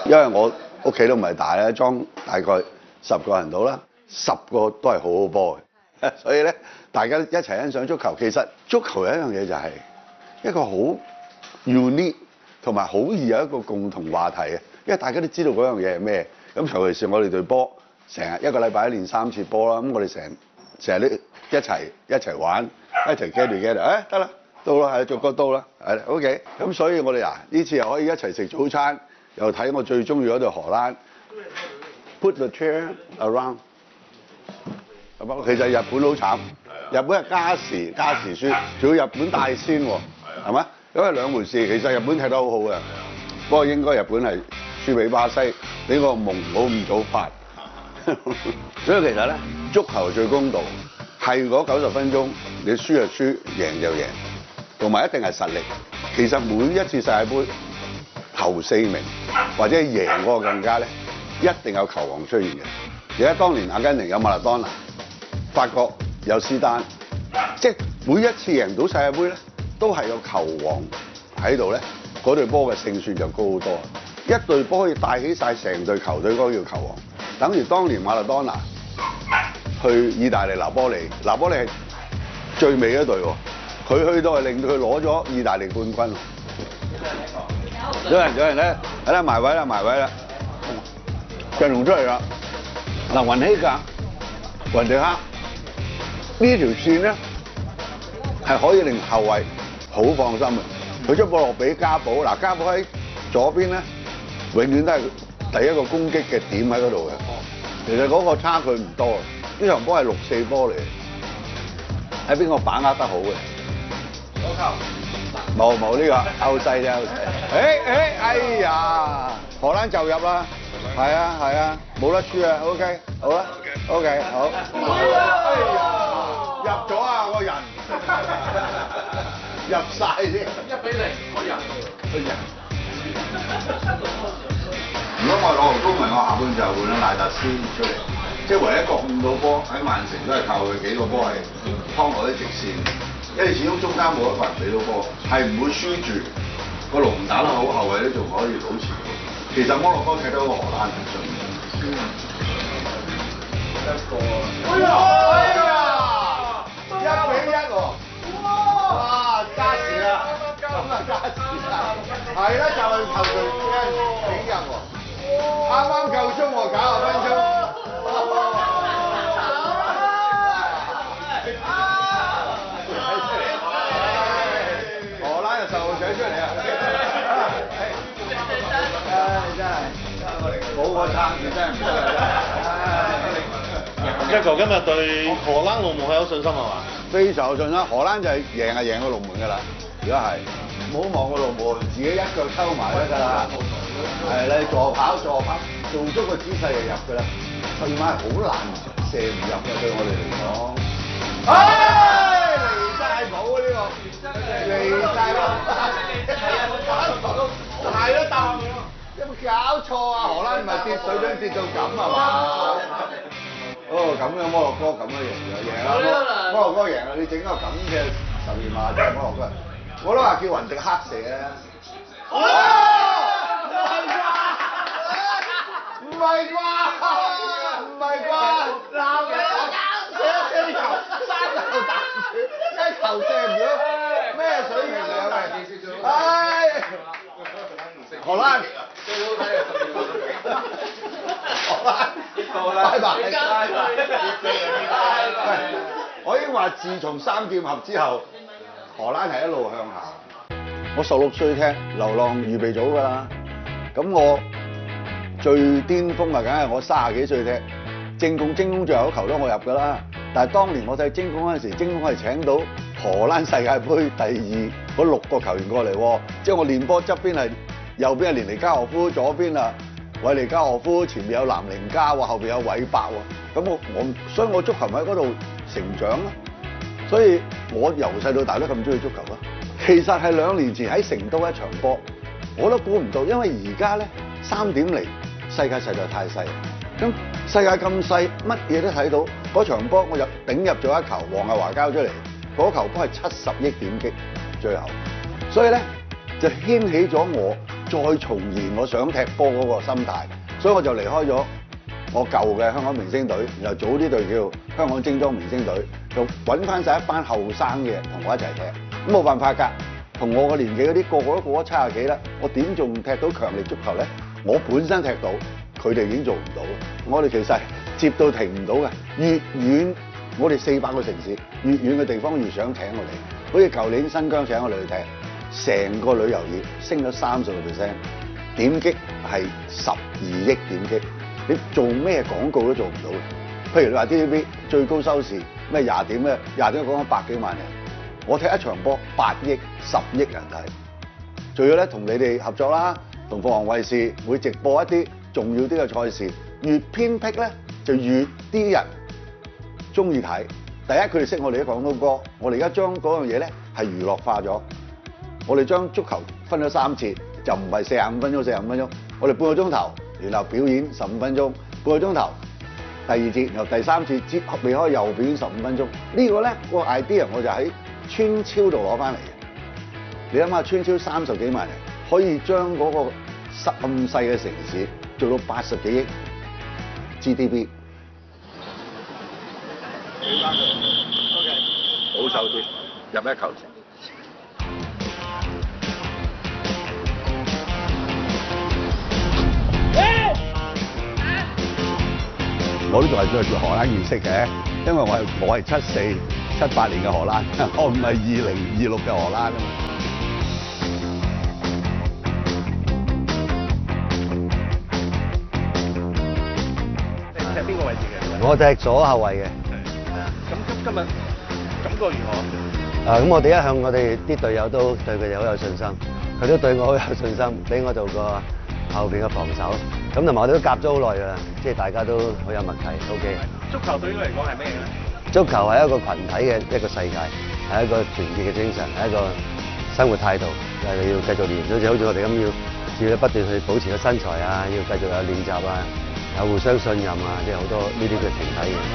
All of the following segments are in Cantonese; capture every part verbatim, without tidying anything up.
因為我屋企都唔係大咧，裝大概十個人到啦，十個都係好好波嘅，所以咧大家一齊欣賞足球。其實足球有一樣嘢就係一個好 unique 同埋好易有一個共同話題嘅，因為大家都知道嗰樣嘢係咩。咁尤其是我哋隊波，成日一個禮拜練三次波啦，咁我哋成成日都一齊一齊玩，一齊 get together，誒得啦，到啦，係逐個到啦，係 OK。咁所以我哋啊呢次又可以一齊食早餐，又睇我最中意嗰隊荷蘭 ，put the chair around。其實日本好慘，日本係加時加時輸，仲要日本帶先喎，係咪？因為兩回事。其實日本踢得好好嘅，不過應該日本係輸俾巴西，俾個夢唔好咁早發。所以其實咧，足球最公道，係嗰九十分鐘，你輸就輸，贏就贏，同埋一定係實力。其實每一次世界盃頭四名或者贏嗰個更加咧，一定有球王出現嘅。而家當年阿根廷有馬拉當拿，法國有斯丹，即係每一次贏到世界盃咧，都係有球王喺度咧，嗰隊波嘅勝算就高好多。一隊波可以帶起晒成隊球隊，嗰個叫球王。等於當年馬拉當拿去意大利拿波利，拿波利係最尾一隊喎，佢去到係令到佢攞咗意大利冠軍。有人有人咧，係啦，埋位啦埋位啦，陣容出嚟啦。嗱，雲希格、雲迪克呢條線咧係可以令後衞好放心嘅。佢將波落俾加寶，嗱加寶喺左邊咧，永遠都係第一個攻擊嘅點喺嗰度嘅。其實嗰個差距唔多，呢場波係六四波嚟，喺邊個把握得好嘅？左球冇冇呢個歐西啫，歐西。誒誒，哎呀，荷蘭就入啦，係啊係啊，冇得輸啊 ，OK， 好啦 ，OK， 好。哎呀，入咗啊個人，入晒先，一比零個人，個人。如果我攞紅公民，我下半就換咗賴達斯出嚟，即係唯一一個控到波喺曼城都係靠佢幾個波係趟落啲直線，因為始終中間冇一個人俾到波，係唔會輸住。個龍打得好，後衞都仲可以保持。其實摩洛哥踢到個荷蘭唔順。嗯。一個。哎呀！一比一喎。哇！加時啦！咁啊加時啦！係啦，就係球隊幾入喎。啱啱夠鐘喎，九十分鐘。荷蘭就十號仔出嚟啊！唉，真係冇個撐住真係唔得啊！ 一球今日對荷蘭龍門係有信心係嘛？ 非常有信心，荷蘭就係贏係贏個龍門㗎啦。如果係唔好望個龍門，自己一腳抽埋得㗎啦。係你助跑助跑，做足個姿勢就入㗎啦。賽馬係好難射唔入嘅，對我哋嚟講。唉，離晒譜啊呢個，離晒譜。係咯，答有冇搞錯啊？荷蘭唔係跌水都跌到咁係嘛？哦，咁嘅摩洛哥咁樣贏就贏啦，摩洛哥贏啦！你整個咁嘅十二碼啫，摩洛哥。我都話叫雲迪克射啊！唔係啩？唔係啩？鬧嘅，射一射球，三球彈住，一球射唔到，咩水平嚟啊？喂！唉，荷蘭最好睇係十二碼。荷蘭，拜拜。喂，我已經話自從三劍俠之後，荷蘭係一路向下。我十六歲踢流浪預備組㗎啦，咁我最巔峰啊，梗係我三十幾歲踢正攻，精工最後一球都我入㗎啦。但係當年我睇精工嗰陣時，精工係請到荷蘭世界盃第二嗰六個球員過嚟喎，即係我練波側邊係右邊係連尼加荷夫，左邊啊韋尼加荷夫，前面有南寧加喎，後邊有韋伯喎。咁我我所以我足球咪喺嗰度成長咯。所以我由細到大都咁中意足球咯。其實係兩年前喺成都一場波，我都估唔到，因為而家咧三點零，世界實在太細。咁世界咁細，乜嘢都睇到。嗰場波我入頂入咗一球，黃日華交出嚟，嗰球波係七十億點擊最後，所以咧就掀起咗我再重現我想踢波嗰個心態，所以我就離開咗我舊嘅香港明星隊，然後組呢隊叫香港精裝明星隊，就揾翻晒一班後生嘅同我一齊踢。咁冇辦法㗎，同我個年紀嗰啲個個都過咗七十幾啦，我點仲踢到強力足球咧？我本身踢到，佢哋已經做唔到。我哋其實接到停唔到嘅，越遠我哋四百個城市，越遠嘅地方越想請我哋。好似舊年新疆請我哋去踢，成個旅遊業升咗三十個 percent，點擊係十二億點擊，你做咩廣告都做唔到嘅。譬如你話 T V B 最高收視咩廿點咩廿點講緊百幾萬人，我踢一場波八億十億人睇，仲要咧同你哋合作啦，同鳳凰衛視會直播一啲重要啲嘅賽事，越偏僻咧就越啲人中意睇。第一，佢哋識我哋啲廣東歌，我哋而家將嗰樣嘢咧係娛樂化咗。我哋將足球分咗三節，就唔係四十五分鐘、四十五分鐘。我哋半個鐘頭，然後表演十五分鐘，半個鐘頭第二節，然後第三節接合離開又表演十五分鐘。呢個咧個 idea 我就喺村超度攞翻嚟嘅。你諗下，村超三十幾萬人，可以將嗰個咁細嘅城市做到八十幾億 G D P。保守啲，入一球先。我呢度係着住荷蘭意識嘅，因為我係我係七四七八年嘅荷蘭，我唔係二零二六嘅荷蘭啊嘛。 你踢邊個位置嘅？ 我踢左後衞嘅。 係啊。咁今今日感覺如何？ 啊，咁我哋一向我哋啲隊友都對佢哋好有信心，佢都對我好有信心，俾我做個後邊嘅防守。咁同埋我哋都夾咗好耐㗎啦，即係大家都好有默契 ，O K。 足球對於你嚟講係咩咧？ 足球係一個群體嘅一個世界，係一個團結嘅精神，係一個生活態度，就係你要繼續練，好似好似我哋咁要要不斷去保持個身材啊，要繼續有練習啊，有互相信任啊，即係好多呢啲嘅團體嘅。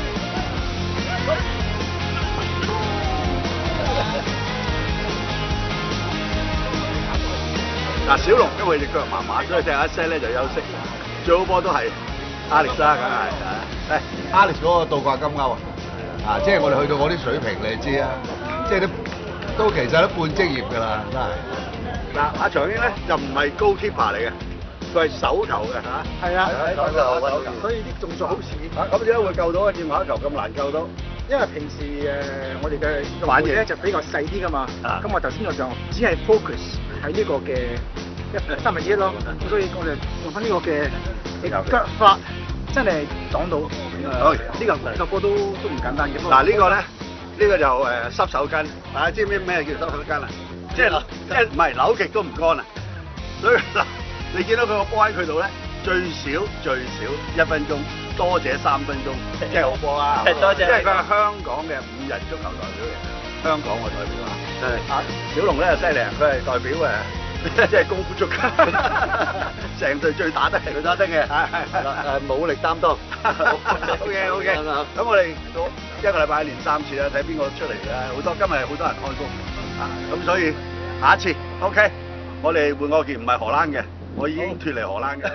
嗱，小龍因為隻腳麻麻，所以踢一些咧就休息。最好波都係 Alex 啦，梗係。誒 ，Alex 嗰個倒掛金鈎啊！啊，即係我哋去到嗰啲水平，你知啊，即係都都其實都半職業㗎啦，真係。嗱，阿長英咧就唔係高 keeper 嚟嘅，佢係手球嘅嚇。 係啊， 手球， 所以啲動作好似。 啊，咁點解會救到啊？掂下一球咁難救到？ 因為平時誒我哋嘅玩嘢咧就比較細啲㗎嘛， 啊咁我頭先就就只係 focus 喺呢個嘅一三分之一咯，咁所以我哋用翻呢個嘅腳法真係擋到。 好， 呢個呢個波都都唔簡單嘅。 嗱呢個咧，呢個就誒濕手巾，大家知唔知咩叫濕手巾啊？即係即係唔係扭極都唔乾啊！所以嗱，你見到佢個波喺佢度咧，最少最少一分鐘，多者三分鐘，即係好波啊！ 多謝， 因為佢係香港嘅五人足球代表嚟嘅，香港嘅代表啊！ 係啊，小龍咧就犀利啊！佢係代表誒，即係功夫足球，成隊最打得係佢打得嘅，係係啦誒武力擔當。O K O K，咁我哋一個禮拜練三次啦，睇邊個出嚟啦。好多今日好多人開工啊，咁所以下一次 O K，我哋換個件唔係荷蘭嘅，我已經脫離荷蘭嘅。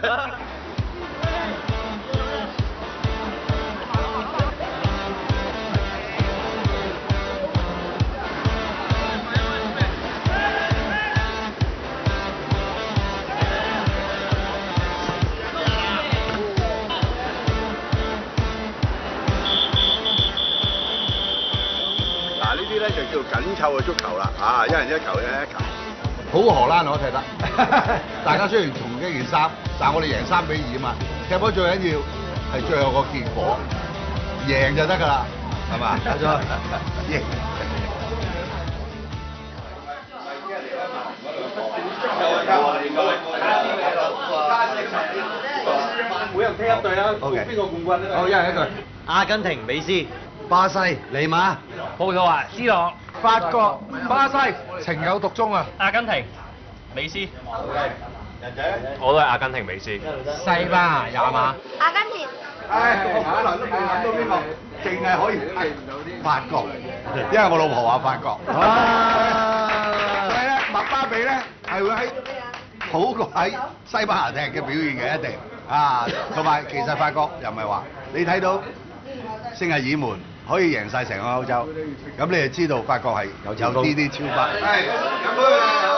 嗱呢啲咧就叫緊湊嘅足球啦，啊一人一球，一人一球。好荷蘭我踢得，大家雖然同一件衫，但係我哋贏三比二啊嘛。踢波最緊要係最後個結果，贏就得㗎啦，係嘛？冇錯，贏。 每人踢一隊啦， OK 邊個冠軍咧？ 好，一人一隊。 阿根廷美斯、 巴西尼馬、 葡萄牙 C 羅、 法國、巴西， 情有獨鍾啊！ 阿根廷美斯，我都係阿根廷美斯。西班牙亞馬， 阿根廷。 唉，我可能都未諗到邊個，淨係可以係法國，因為我老婆話法國。所以咧，麥巴比咧係會喺好過喺西班牙踢嘅表現嘅一定啊，同埋其實法國又唔係話你睇到聖日耳門可以贏晒成個歐洲，咁你就知道法國係有有呢啲超班。係飲杯啦！